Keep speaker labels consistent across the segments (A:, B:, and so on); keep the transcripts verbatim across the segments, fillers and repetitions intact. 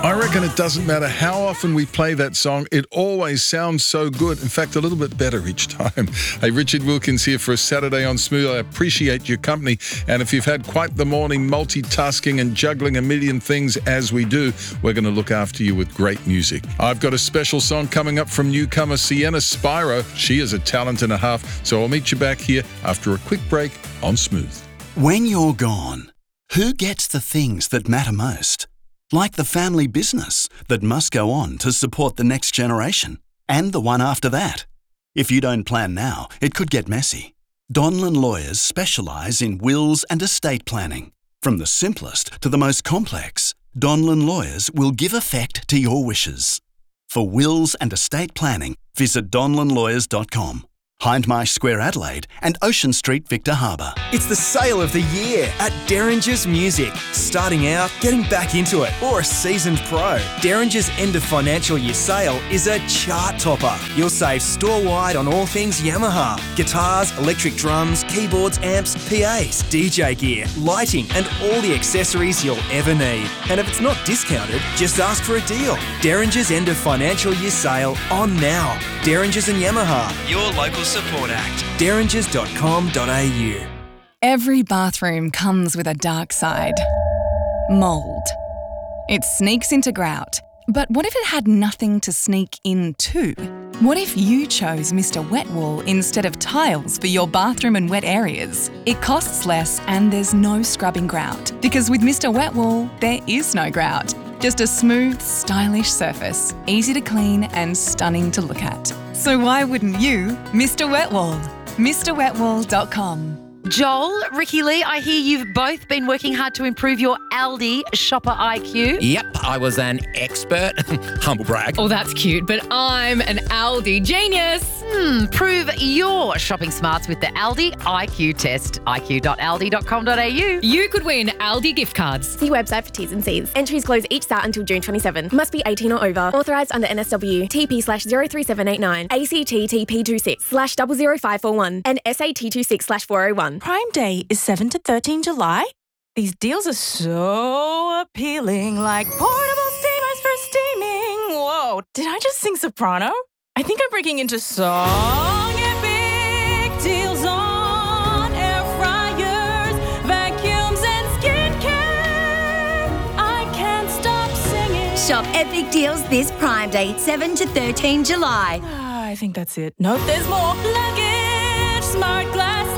A: I reckon it doesn't matter how often we play that song, it always sounds so good. In fact, a little bit better each time. Hey, Richard Wilkins here for a Saturday on Smooth. I appreciate your company. And if you've had quite the morning multitasking and juggling a million things as we do, we're going to look after you with great music. I've got a special song coming up from newcomer Sienna Spyro. She is a talent and a half. So I'll meet you back here after a quick break on Smooth.
B: When you're gone, who gets the things that matter most? Like the family business that must go on to support the next generation and the one after that. If you don't plan now, it could get messy. Donlan Lawyers specialise in wills and estate planning. From the simplest to the most complex, Donlan Lawyers will give effect to your wishes. For wills and estate planning, visit donlan lawyers dot com. Hindmarsh Square, Adelaide and Ocean Street, Victor Harbour.
C: It's the sale of the year at Derringer's Music. Starting out, getting back into it, or a seasoned pro. Derringer's end of financial year sale is a chart topper. You'll save store-wide on all things Yamaha. Guitars, electric drums, keyboards, amps, P As, D J gear, lighting and all the accessories you'll ever need. And if it's not discounted, just ask for a deal. Derringer's end of financial year sale on now. Derringer's and Yamaha, your local support act. derringers dot com dot a u.
D: Every bathroom comes with a dark side. Mould. It sneaks into grout. But what if it had nothing to sneak into? What if you chose Mister Wet Wool instead of tiles for your bathroom and wet areas? It costs less and there's no scrubbing grout. Because with Mister Wet Wool, there is no grout. Just a smooth, stylish surface, easy to clean and stunning to look at. So why wouldn't you, Mister Wet Wool? Mr wet wool dot com.
E: Joel, Ricky Lee, I hear you've both been working hard to improve your Aldi shopper I Q.
F: Yep, I was an expert. Humble brag.
G: Oh, that's cute, but I'm an Aldi genius.
E: Hmm, prove your shopping smarts with the Aldi I Q test. I Q dot aldi dot com dot a u.
G: You could win Aldi gift cards.
H: See website for T's and C's. Entries close each start until June twenty-seventh. Must be eighteen or over. Authorised under N S W. T P slash zero three seven eight nine. A C T T P two six slash zero zero five four one. And S A T two six slash four oh one.
I: Prime Day is seven to thirteen July. These deals are so appealing, like portable steamers for steaming. Whoa, did I just sing soprano? I think I'm breaking into song. Epic deals on air fryers, vacuums and skincare. I can't stop singing.
J: Shop epic deals this Prime Day, seven to thirteen July.
I: Ah, I think that's it. Nope, there's more. Luggage, smart glasses.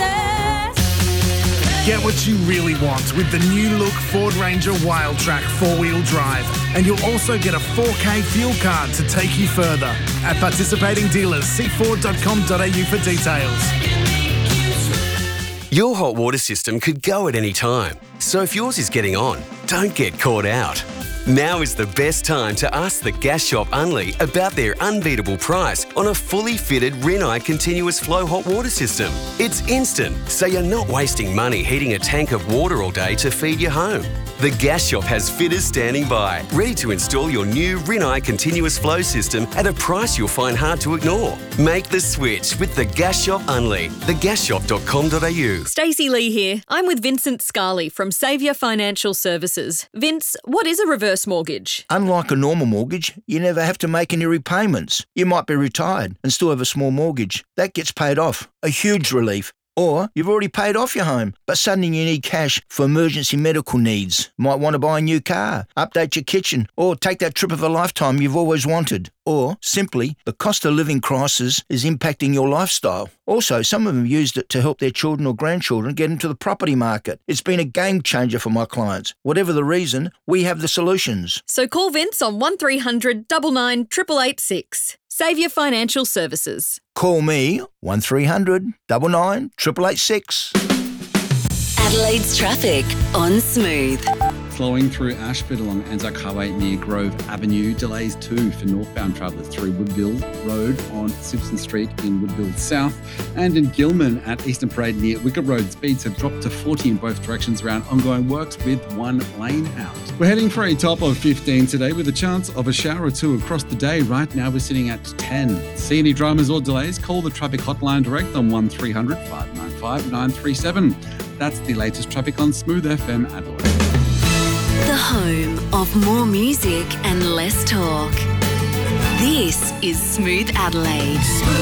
K: Get what you really want with the new look Ford Ranger Wildtrak four-wheel drive. And you'll also get a four K fuel card to take you further. At participating dealers, see ford dot com dot a u for details.
L: Your hot water system could go at any time. So if yours is getting on, don't get caught out. Now is the best time to ask the Gas Shop Unley about their unbeatable price on a fully fitted Rinnai continuous flow hot water system. It's instant, so you're not wasting money heating a tank of water all day to feed your home. The Gas Shop has fitters standing by, ready to install your new Rinnai continuous flow system at a price you'll find hard to ignore. Make the switch with the Gas Shop Unley. the gas shop dot com dot a u.
M: Stacey Lee here. I'm with Vincent Scarley from Saviour Financial Services. Vince, what is a reverse mortgage?
N: Unlike a normal mortgage, you never have to make any repayments. You might be retired and still have a small mortgage. That gets paid off. A huge relief. Or you've already paid off your home, but suddenly you need cash for emergency medical needs. Might want to buy a new car, update your kitchen, or take that trip of a lifetime you've always wanted. Or, simply, the cost of living crisis is impacting your lifestyle. Also, some of them used it to help their children or grandchildren get into the property market. It's been a game changer for my clients. Whatever the reason, we have the solutions.
M: So call Vince on one three hundred nine nine eight eight eight six. Saviour Financial Services.
N: Call me, one three hundred nine nine eight eight eight six.
J: Adelaide's traffic on Smooth.
O: Flowing through Ashford along Anzac Highway near Grove Avenue. Delays too for northbound travellers through Woodville Road on Simpson Street in Woodville South. And in Gilman at Eastern Parade near Wicket Road, speeds have dropped to forty in both directions around ongoing works with one lane out. We're heading for a top of fifteen today with a chance of a shower or two across the day. Right now we're sitting at ten. See any dramas or delays? Call the traffic hotline direct on one three hundred five nine five nine three seven. That's the latest traffic on Smooth F M Adelaide.
J: The home of more music and
P: less talk. This is Smooth Adelaide.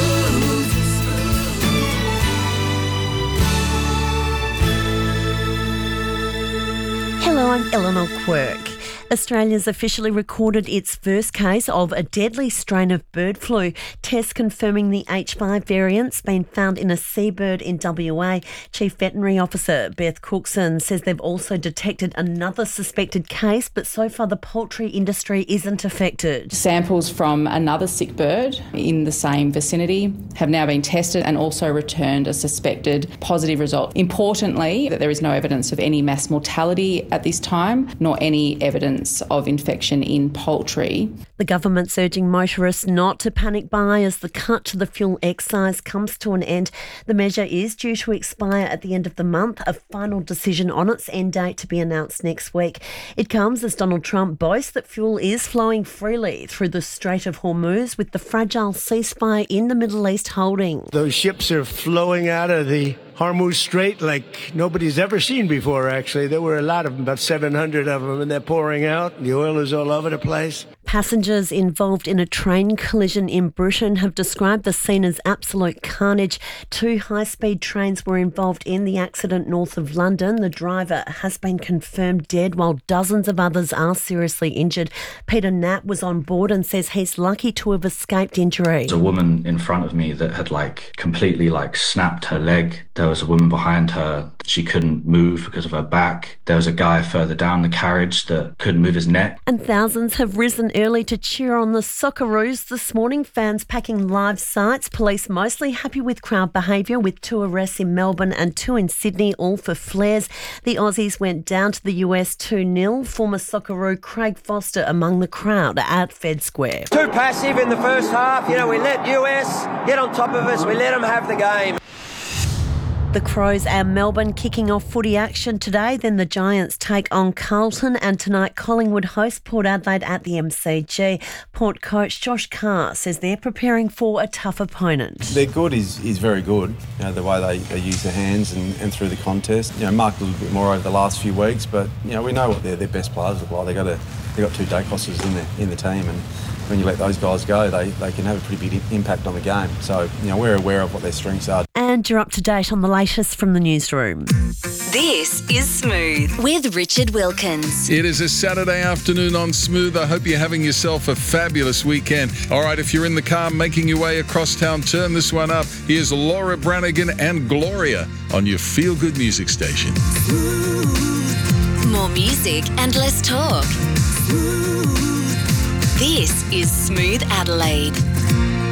Q: Hello, I'm Eleanor Quirk. Australia's officially recorded its first case of a deadly strain of bird flu. Tests confirming the H five variant's been found in a seabird in W A. Chief Veterinary Officer Beth Cookson says they've also detected another suspected case, but so far the poultry industry isn't affected.
R: Samples from another sick bird in the same vicinity have now been tested and also returned a suspected positive result. Importantly, that there is no evidence of any mass mortality at this time, nor any evidence of infection in poultry.
Q: The government's urging motorists not to panic buy as the cut to the fuel excise comes to an end. The measure is due to expire at the end of the month, a final decision on its end date to be announced next week. It comes as Donald Trump boasts that fuel is flowing freely through the Strait of Hormuz, with the fragile ceasefire in the Middle East holding.
S: Those ships are flowing out of the Hormuz Strait like nobody's ever seen before, actually. There were a lot of them, about seven hundred of them, and they're pouring out. The oil is all over the place.
Q: Passengers involved in a train collision in Britain have described the scene as absolute carnage. Two high-speed trains were involved in the accident north of London. The driver has been confirmed dead, while dozens of others are seriously injured. Peter Knapp was on board and says he's lucky to have escaped injury.
T: There's a woman in front of me that had like completely like snapped her leg. There was a woman behind her. She couldn't move because of her back. There was a guy further down the carriage that couldn't move his neck.
Q: And thousands have risen early to cheer on the Socceroos this morning. Fans packing live sites. Police mostly happy with crowd behaviour, with two arrests in Melbourne and two in Sydney, all for flares. The Aussies went down to the U S two nil. Former Socceroo Craig Foster among the crowd at Fed Square.
U: Too passive in the first half. You know, we let U S get on top of us. We let them have the game.
Q: The Crows and Melbourne kicking off footy action today. Then the Giants take on Carlton, and tonight Collingwood host Port Adelaide at the M C G. Port coach Josh Carr says they're preparing for a tough opponent.
V: Their good is, is very good, you know, the way they, they use their hands and, and through the contest. You know, marked a little bit more over the last few weeks, but you know we know what their their best players look like. They got a they got two Dacosses in the in the team, and when you let those guys go, they, they can have a pretty big impact on the game. So, you know, we're aware of what their strengths are.
Q: And you're up to date on the latest from the newsroom.
P: This is Smooth with Richard Wilkins.
A: It is a Saturday afternoon on Smooth. I hope you're having yourself a fabulous weekend. All right, if you're in the car making your way across town, turn this one up. Here's Laura Branigan and Gloria on your Feel Good Music station.
P: More music and less talk. This is Smooth Adelaide.